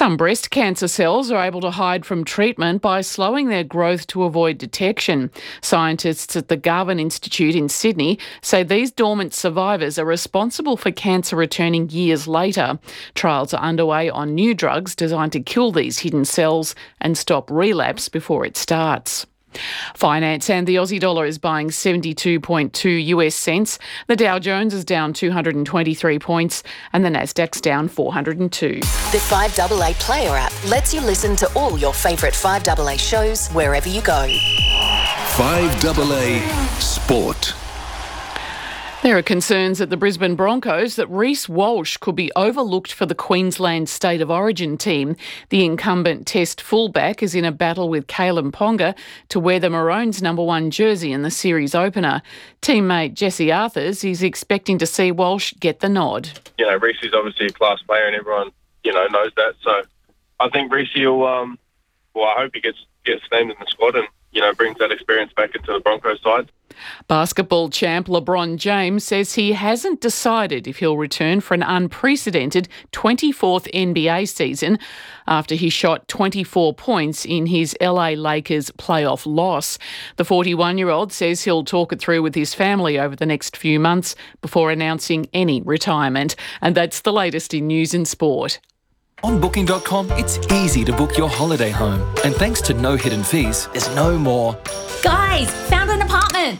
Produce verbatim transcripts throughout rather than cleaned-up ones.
Some breast cancer cells are able to hide from treatment by slowing their growth to avoid detection. Scientists at the Garvan Institute in Sydney say these dormant survivors are responsible for cancer returning years later. Trials are underway on new drugs designed to kill these hidden cells and stop relapse before it starts. Finance and the Aussie dollar is buying seventy-two point two US cents. The Dow Jones is down two hundred twenty-three points and the Nasdaq's down four hundred two. The five A A Player app lets you listen to all your favourite five A A shows wherever you go. five A A Sport. There are concerns at the Brisbane Broncos that Reece Walsh could be overlooked for the Queensland State of Origin team. The incumbent Test fullback is in a battle with Kalen Ponga to wear the Maroons' number one jersey in the series opener. Teammate Jesse Arthurs is expecting to see Walsh get the nod. You know, Reece is obviously a class player and everyone, you know, knows that. So I think Reece will, um, well, I hope he gets, gets named in the squad and, you know, brings that experience back into the Broncos side. Basketball champ LeBron James says he hasn't decided if he'll return for an unprecedented twenty-fourth N B A season after he shot twenty-four points in his L A Lakers playoff loss. The forty-one-year-old says he'll talk it through with his family over the next few months before announcing any retirement. And that's the latest in news and sport. On Booking dot com, it's easy to book your holiday home. And thanks to no hidden fees, there's no more. Guys, found an apartment.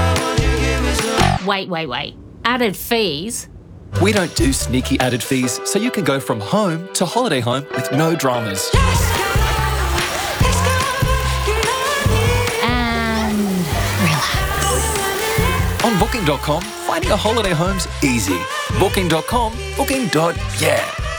Wait, wait, wait. Added fees? We don't do sneaky added fees, so you can go from home to holiday home with no dramas. And relax. On Booking dot com, finding a holiday home's easy. Booking dot com, booking. Yeah.